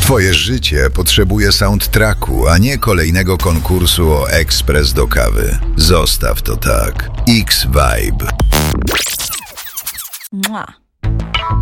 Twoje życie potrzebuje soundtracku, a nie kolejnego konkursu o ekspres do kawy. Zostaw to tak. X-Vibe. Mua.